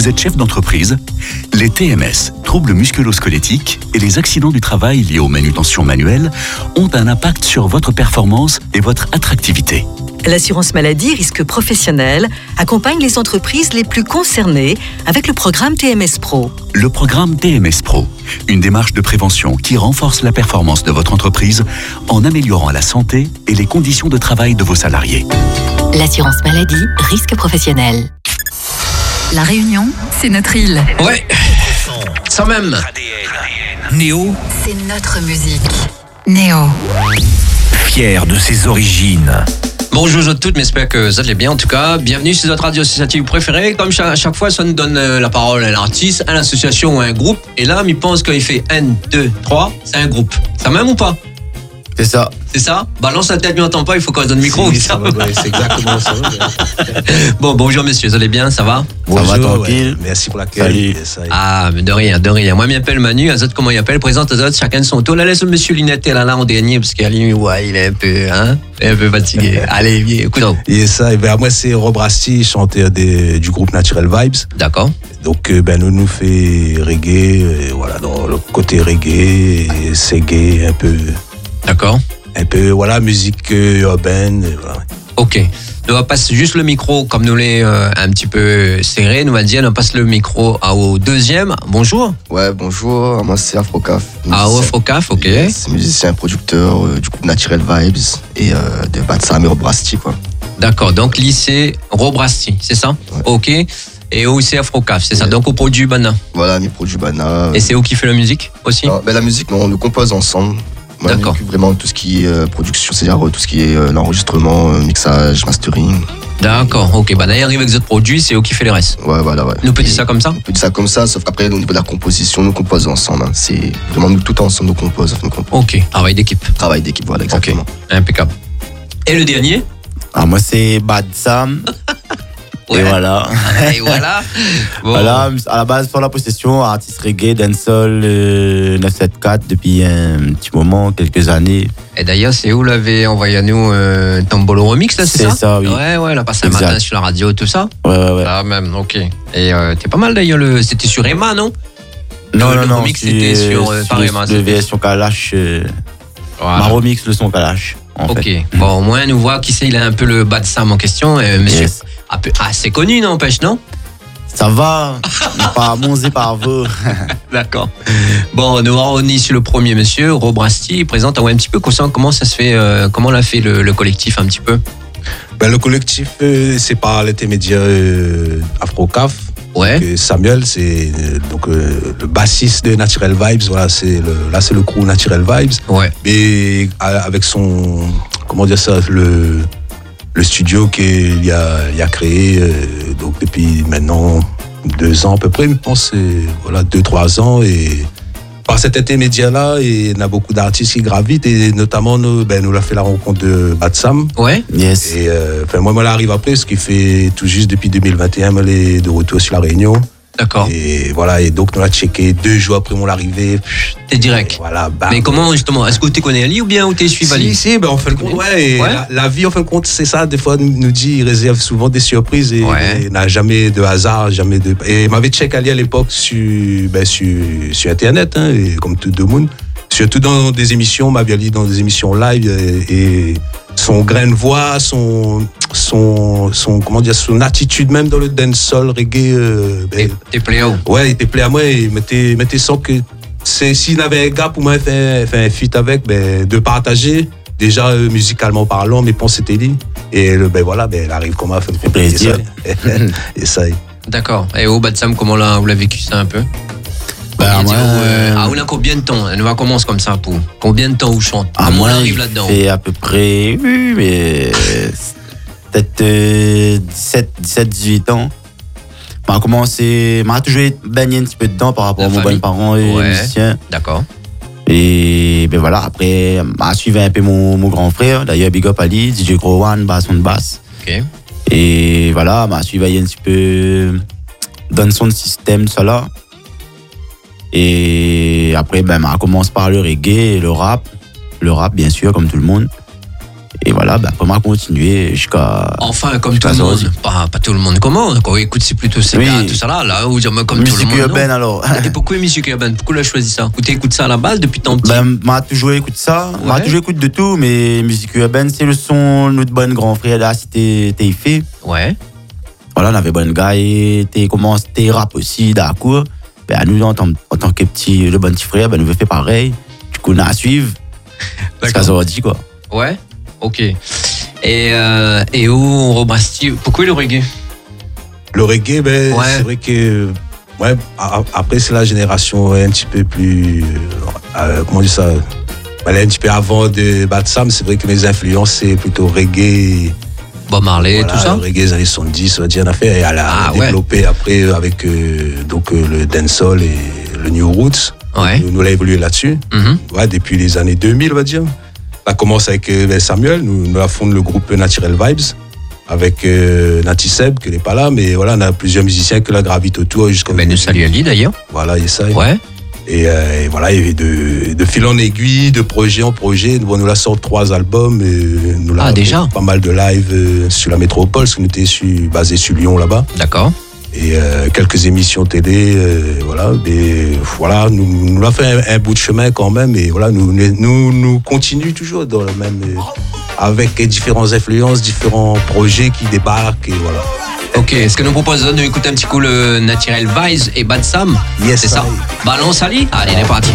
Vous êtes chef d'entreprise? Les TMS, troubles musculo-squelettiques, et les accidents du travail liés aux manutentions manuelles ont un impact sur votre performance et votre attractivité. L'assurance maladie risque professionnel accompagne les entreprises les plus concernées avec le programme TMS Pro. Le programme TMS Pro, une démarche de prévention qui renforce la performance de votre entreprise en améliorant la santé et les conditions de travail de vos salariés. L'assurance maladie, risque professionnel. La Réunion, c'est notre île. Ouais, ça même. Néo, C'est notre musique. Néo. fier de ses origines. Bonjour à toutes, j'espère que vous allez bien. En tout cas, bienvenue sur notre radio associative préférée. Comme chaque fois, ça nous donne la parole à un artiste, à l'association ou à un groupe. Et là, il pense qu'il fait 1, 2, 3, c'est un groupe. Ça même ou pas? C'est ça. C'est ça? Balance la tête, mais on n'entend pas, il faut qu'on donne le micro. Si, ça va, ouais, c'est exactement ça. Bon, bonjour messieurs, vous allez bien, ça va? Ça va tranquille. Ouais. Merci pour l'accueil. Ah, mais de rien, de rien. Moi, je m'appelle Manu, Azot, comment il appelle? Présente Azot, chacun de son tour. Là, laisse monsieur Linette là en dernier, parce qu'il ouais, il est un peu fatigué. Allez, viens, écoute. Et ça, et ben, moi, c'est Rob Rasti, chanteur du groupe Natural Vibes. D'accord. Donc, nous fait reggae, voilà, dans le côté reggae, et reggae, un peu, voilà, musique urbaine, voilà. Ok. Nous on passe juste le micro, comme nous l'est un petit peu serré, nous va dire, on passe le micro au deuxième. Bonjour. Ouais, bonjour, moi c'est Afrocaf. Afrocaf, ok. C'est musicien, producteur du groupe Natural Vibes et de Batsam et Rob Rasti, quoi. D'accord, donc lycée Rob Rasti, c'est ça? Ouais. Ok. Et où c'est Afrocaf, c'est ça? Donc au produit Bana. Voilà, mes produits Bana. Et c'est où qui fait la musique aussi? Non, la musique, non, on le compose ensemble. Moi, D'accord. je m'occupe vraiment de tout ce qui est production, c'est-à-dire tout ce qui est l'enregistrement, mixage, mastering. D'accord, ok. Bah d'ailleurs, arrive avec votre produit, c'est où qui fait les restes. Ouais, voilà, ouais. Nous peut dire ça comme ça? On peut dire ça comme ça, sauf qu'après, au niveau de la composition, nous composons ensemble. Hein. C'est vraiment nous tout ensemble, nous composons. Ok, travail d'équipe. Travail d'équipe, voilà, exactement. Ok, impeccable. Et le dernier? Ah, moi, c'est Bad Sam. Ouais. Et voilà. Et voilà. Bon. Voilà, à la base, pour la possession, artiste reggae, dancehall, 974 depuis un petit moment, quelques années. Et d'ailleurs, c'est où l'avait envoyé à nous Tombolo Remix, là, c'est ça? C'est ça, oui. Ouais, là, passé un Exact. matin sur la radio, tout ça. Ouais. Ah, même, ok. Et t'es pas mal d'ailleurs, c'était sur Emma, non? Non, le remix, c'était sur par Emma. Le version Kalash. Voilà. Ma remix, le son Kalash. Ok. Fait. Bon, au moins, nous voit qui c'est, il a un peu le Bad Sam en question, monsieur. Yes. C'est connu, n'empêche, non? Ça va, pas monzé par vous. D'accord. Bon, nous on est sur le premier monsieur, Rob Rasti, il présente un petit peu comment ça se fait, comment l'a fait le collectif un petit peu. Le collectif, c'est par l'intermédiaire Afrocaf. Ouais. Donc, Samuel, c'est le bassiste de Natural Vibes. Voilà, c'est le crew Natural Vibes. Ouais. Et avec son, comment dire ça, le studio qu'il a créé donc depuis maintenant 2 ans à peu près, je pense, voilà, 2-3 ans. Et par cet intermédiaire-là, il y a beaucoup d'artistes qui gravitent, et notamment nous l'a fait la rencontre de Batsam. Ouais. Yes. Et moi, j'arrive après, ce qui fait tout juste depuis 2021, elle est de retour sur la Réunion. D'accord. Et voilà, et donc nous l'a checké 2 jours après mon arrivée. T'es direct. Et voilà, bam. Mais comment justement, est-ce que tu connais Ali ou bien ou t'es suivi Ali? Si, en fin de compte, ouais. Et Ouais. la vie, en fin de compte, c'est ça. Des fois, nous dit, il réserve souvent des surprises et Ouais. il n'a jamais de hasard, jamais de. Et il m'avait checké Ali à l'époque sur Internet, hein, et comme tout le monde. Surtout dans des émissions, m'avait Ali dans des émissions live, et son grain de voix, son comment dire, son attitude même dans le dancehall reggae. T'es pléo. Ouais, il était plaît à moi, et mettait sans que s'il avait un gars pour moi faire un feat avec, de partager déjà musicalement parlant, mais pense c'était lui. Et voilà, il arrive comment à faire plaisir. Et ça. D'accord. Et au Bad Sam, comment vous l'avez vécu ça un peu? Moi, on a combien de temps? On va commencer comme ça pour combien de temps on chante? Comment on arrive là-dedans? C'est à peu près, oui, mais peut-être 17-18 ans. On a commencé, on a toujours baigné un petit peu dedans par rapport à mon parents et musiciens. D'accord. Et voilà, après, on a suivi un peu mon grand frère, d'ailleurs Big Up Ali, DJ Growan, basse on basse. Ok. Et voilà, on a suivi un petit peu dans son système, ça là. Et après, on commence par le reggae et le rap. Le rap, bien sûr, comme tout le monde. Et voilà, après moi continuer jusqu'à. Enfin, comme tout le monde, pas tout le monde commande. Quand on écoute, c'est plutôt c'est bien, tout ça là, où dire comme tout le monde. Musique urbaine alors. Et pourquoi musique urbaine? Pourquoi tu as choisi ça? Tu écoutes ça à la base depuis tant petit? M'a toujours écouté ça. M'a toujours écouté de tout, mais musique urbaine, c'est le son de notre bon grand frère là, c'était Teifé. Ouais. Voilà, on avait bon gars et t'es rap aussi, d'accord. Ben, nous, en tant que le bon petit frère, nous, on fait pareil. Du coup, on a à suivre. C'est ce qu'on dit, quoi. Ouais, ok. Et où on rebastit? Pourquoi le reggae? Le reggae, c'est vrai que. Ouais, après, c'est la génération un petit peu plus. Comment dire ça? Elle est un petit peu avant de Bad Sam. C'est vrai que mes influences, c'est plutôt reggae. Bob Marley, voilà, tout ça. Le reggae des années 70, on va dire, en a fait. Et elle a développé après avec le dancehall et le new roots. Ouais. Nous l'avons évolué là-dessus. Ouais, depuis les années 2000, on va dire. Ça commence avec Samuel. Nous avons fondé le groupe Natural Vibes avec Nati Seb, qui n'est pas là, mais voilà, on a plusieurs musiciens qui la gravitent autour jusqu'à. Nous saluons Ali d'ailleurs. Voilà, il y a ça. Ouais. Et voilà, il y avait de fil en aiguille, de projet en projet. Nous la sorti 3 albums. Et nous déjà pas mal de live sur la métropole, parce que nous étions basés sur Lyon là-bas. D'accord. Et quelques émissions télé, voilà. Et voilà, nous avons fait un bout de chemin quand même. Et voilà, nous continuons toujours dans le même, avec différentes influences, différents projets qui débarquent. Et voilà. Ok, est-ce que nous proposons d'écouter un petit coup le Natural Vibes et Bad Sam? Yes, c'est ça. Balance Ali? Allez, on est parti.